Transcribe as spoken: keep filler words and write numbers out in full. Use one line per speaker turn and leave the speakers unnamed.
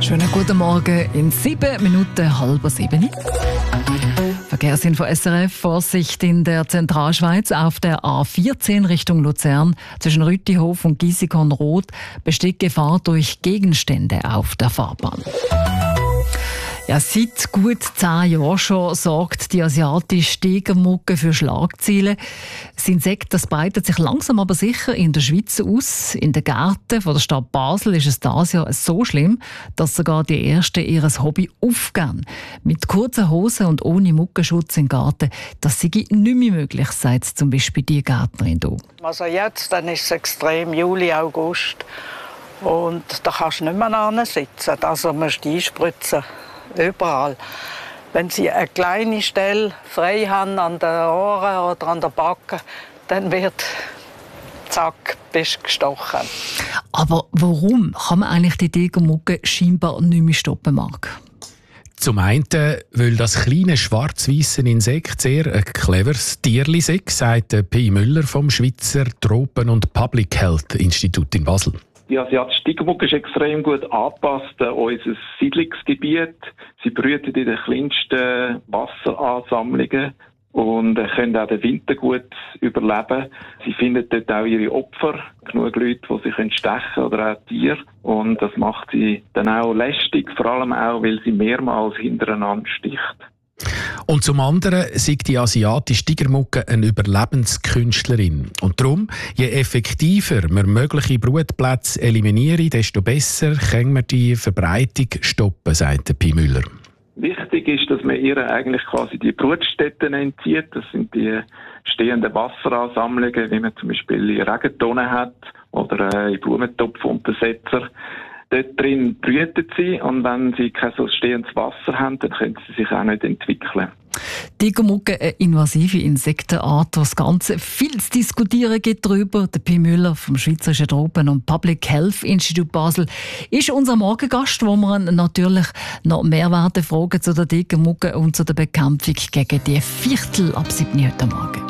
Schönen guten Morgen in sieben Minuten halb sieben. Verkehrsinfo S R F. Vorsicht in der Zentralschweiz auf der A vierzehn Richtung Luzern zwischen Rüttihof und Giessikon-Roth besteht Gefahr durch Gegenstände auf der Fahrbahn. Ja, seit gut zehn Jahren schon sorgt die asiatische Tigermugge für Schlagzeilen. Das Insekt das breitet sich langsam aber sicher in der Schweiz aus. In den Gärten von der Stadt Basel ist es dieses Jahr so schlimm, dass sogar die Ersten ihr Hobby aufgeben. Mit kurzen Hosen und ohne Muggenschutz im Garten, das sei nicht mehr möglich, sagt zum Beispiel die Gärtnerin hier.
Also jetzt dann ist es extrem, Juli, August. Und da kannst du nicht mehr sitzen. Also musst du einspritzen. Überall. Wenn Sie eine kleine Stelle frei haben an den Ohren oder an der Backe, dann wird zack, bist du gestochen.
Aber warum kann man eigentlich die Tigermugge scheinbar nicht mehr stoppen, Marc?
Zum einen, weil das kleine schwarz-weisse Insekt sehr ein cleveres Tierli sei, sagt Pi Müller vom Schweizer Tropen- und Public Health Institut in Basel.
Die asiatische Tigermugge ist extrem gut angepasst an unser Siedlungsgebiet. Sie brüten in den kleinsten Wasseransammlungen und können auch den Winter gut überleben. Sie finden dort auch ihre Opfer, genug Leute, die sie stechen können oder auch Tiere. Und das macht sie dann auch lästig, vor allem auch, weil sie mehrmals hintereinander sticht.
Und zum anderen sei die asiatische Tigermugge eine Überlebenskünstlerin. Und darum, je effektiver wir mögliche Brutplätze eliminieren, desto besser können wir die Verbreitung stoppen, sagt Pi Müller.
Wichtig ist, dass man ihr eigentlich quasi die Brutstätten entzieht. Das sind die stehenden Wasseransammlungen, wie man zum Beispiel in Regentonnen hat oder in Blumentopfuntersetzer. Dort drin brüten sie und wenn sie kein so stehendes Wasser haben, dann können sie sich auch nicht entwickeln.
Tigermugge, eine invasive Insektenart, das Ganze viel zu diskutieren gibt darüber. Der Pi Müller vom Schweizerischen Tropen- und Public Health Institut Basel ist unser Morgengast, wo wir natürlich noch mehr Fragen zu der Tigermugge und zu der Bekämpfung gegen die Viertel ab sieben heute Morgen.